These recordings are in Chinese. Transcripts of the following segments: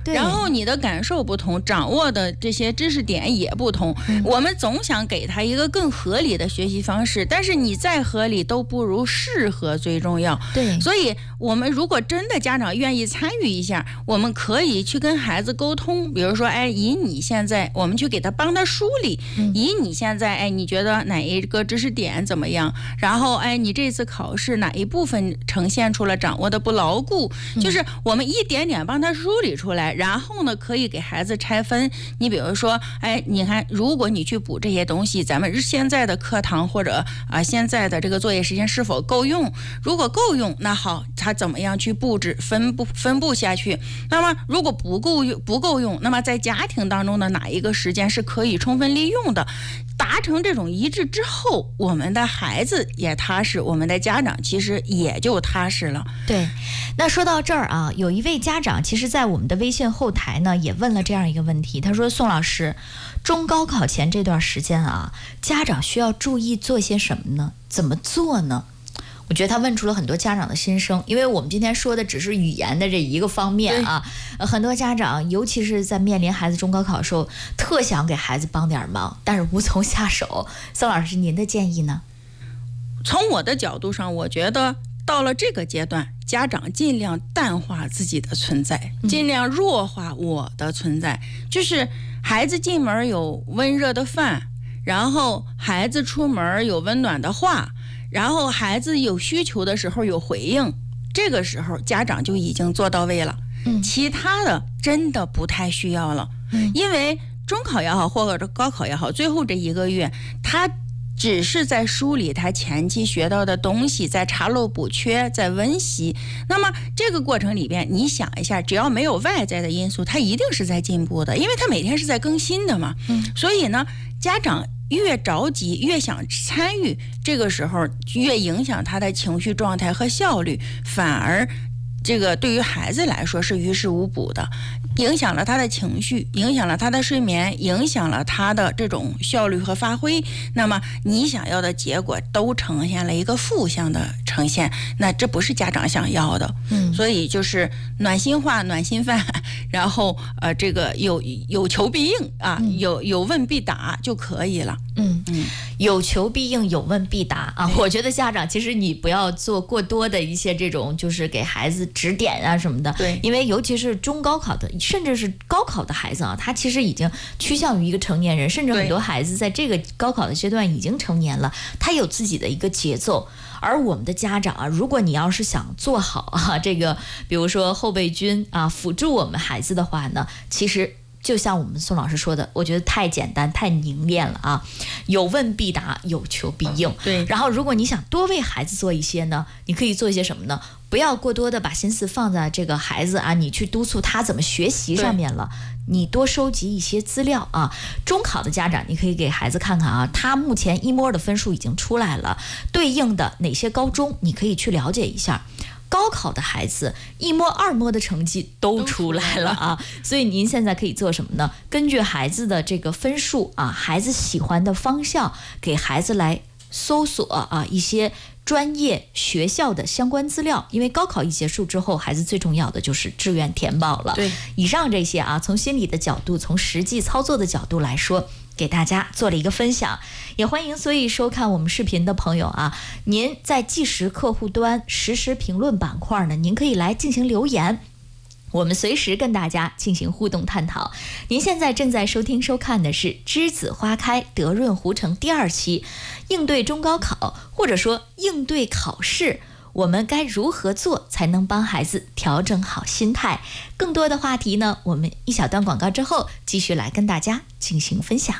然后你的感受不同，掌握的这些知识点也不同。我们总想给他一个更合理的学习方式，但是你再合理都不如适合最重要。 对， 所以我们如果真的家长愿意参与一下，我们可以去跟孩子沟通，比如说，以你现在，我们去给他帮他梳理，以你现在，你觉得哪一个知识点怎么样？然后，你这次考试哪一部分呈现出了掌握的不牢固？就是我们一点点帮他梳理出来，然后呢，可以给孩子拆分。你比如说，你看，如果你去补这些东西，咱们现在的课堂或者现在的这个作业时间是否够用？如果够用，那好，他怎么样去布置分布下去？那么如果不够用，那么在家庭当中的哪一个时间是可以充分利用的？达成这种一致之后，我们的孩子也踏实，我们的家长其实也就踏实了。 对，那说到这儿啊，有一位家长其实在我们的微信后台呢也问了这样一个问题，他说：宋老师，中高考前这段时间啊，家长需要注意做些什么呢？怎么做呢？我觉得他问出了很多家长的心声，因为我们今天说的只是语言的这一个方面啊，很多家长尤其是在面临孩子中高考的时候，特想给孩子帮点忙，但是无从下手。宋老师，您的建议呢？ 从我的角度上，我觉得到了这个阶段，家长尽量淡化自己的存在，尽量弱化我的存在。就是孩子进门有温热的饭，然后孩子出门有温暖的话，然后孩子有需求的时候有回应，这个时候家长就已经做到位了。其他的真的不太需要了。因为中考也好，或者高考也好，最后这一个月，他只是在梳理他前期学到的东西，在查漏补缺，在温习。那么这个过程里边，你想一下，只要没有外在的因素，他一定是在进步的，因为他每天是在更新的嘛。所以呢，家长越着急，越想参与，这个时候越影响他的情绪状态和效率，反而这个对于孩子来说是于事无补的，影响了他的情绪，影响了他的睡眠，影响了他的这种效率和发挥。那么你想要的结果都呈现了一个负向的呈现，那这不是家长想要的。所以就是暖心话、暖心饭，然后这个有求必应啊，有问必答就可以了。 有求必应，有问必答啊！我觉得家长其实你不要做过多的一些这种，就是给孩子指点啊什么的。 对， 因为尤其是中高考的，甚至是高考的孩子啊，他其实已经趋向于一个成年人，甚至很多孩子在这个高考的阶段已经成年了，他有自己的一个节奏。而我们的家长啊，如果你要是想做好啊，这个比如说后备军啊，辅助我们孩子的话呢，其实就像我们宋老师说的，我觉得太简单太凝练了啊！有问必答，有求必应。 对。 然后，如果你想多为孩子做一些呢，你可以做一些什么呢？不要过多的把心思放在这个孩子啊，你去督促他怎么学习上面了。你多收集一些资料啊。中考的家长，你可以给孩子看看啊，他目前一模的分数已经出来了，对应的哪些高中，你可以去了解一下。高考的孩子一模二模的成绩都出来了啊，所以您现在可以做什么呢？根据孩子的这个分数啊，孩子喜欢的方向，给孩子来搜索啊一些专业学校的相关资料。因为高考一结束之后，孩子最重要的就是志愿填报了。 对， 以上这些啊，从心理的角度，从实际操作的角度来说，给大家做了一个分享，也欢迎所以收看我们视频的朋友啊，您在即时客户端实时评论板块呢，您可以来进行留言，我们随时跟大家进行互动探讨。您现在正在收听收看的是《栀子花开德润湖城》第2期，应对中高考，或者说应对考试，我们该如何做才能帮孩子调整好心态？更多的话题呢，我们一小段广告之后继续来跟大家进行分享。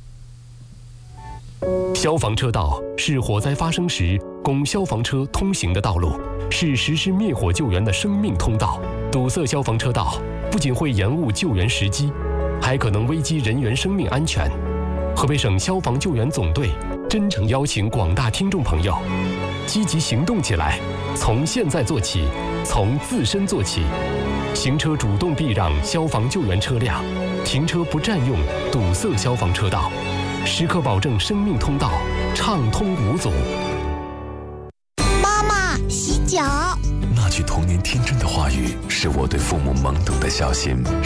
消防车道是火灾发生时供消防车通行的道路，是实施灭火救援的生命通道。堵塞消防车道不仅会延误救援时机，还可能危及人员生命安全。河北省消防救援总队真诚邀请广大听众朋友积极行动起来，从现在做起，从自身做起。行车主动避让消防救援车辆，停车不占用堵塞消防车道，时刻保证生命通道畅通无阻。 妈妈，洗脚。 那句童年天真的话语，是我对父母懵懂的小心